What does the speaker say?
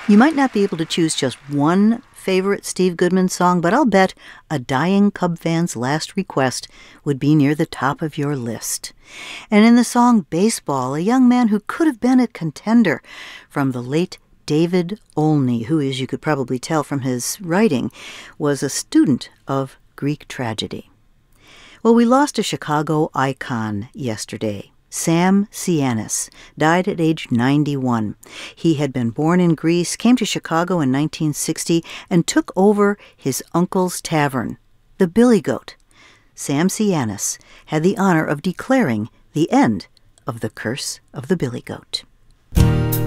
You might not be able to choose just one favorite Steve Goodman song, but I'll bet a dying Cub fan's last request would be near the top of your list. And in the song Baseball, a young man who could have been a contender from the late David Olney, who, as you could probably tell from his writing, was a student of Greek tragedy. Well, we lost a Chicago icon yesterday. Sam Sianis died at age 91. He had been born in Greece, came to Chicago in 1960, and took over his uncle's tavern, the Billy Goat. Sam Sianis had the honor of declaring the end of the curse of the Billy Goat.